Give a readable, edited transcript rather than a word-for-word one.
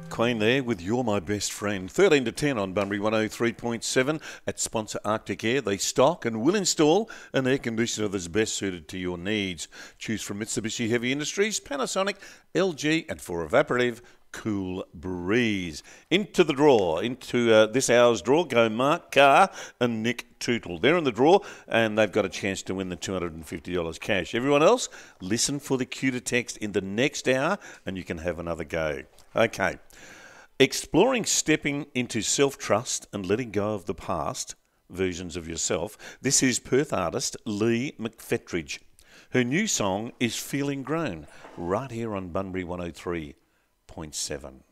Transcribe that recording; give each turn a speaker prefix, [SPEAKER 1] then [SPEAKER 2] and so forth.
[SPEAKER 1] Queen there with You're My Best Friend. 13 to 10 on Bunbury 103.7 at sponsor Arctic Air. They stock and will install an air conditioner that's best suited to your needs. Choose from Mitsubishi Heavy Industries, Panasonic, LG, and for evaporative, Cool Breeze. Into the draw, into this hour's draw, go Mark Carr and Nick Tootle. They're in the draw and they've got a chance to win the $250 cash. Everyone else, listen for the cue to text in the next hour and you can have another go. Okay. Exploring stepping into self-trust and letting go of the past versions of yourself. This is Perth artist Lee McFetridge. Her new song is Feeling Grown, right here on Bunbury 103.7.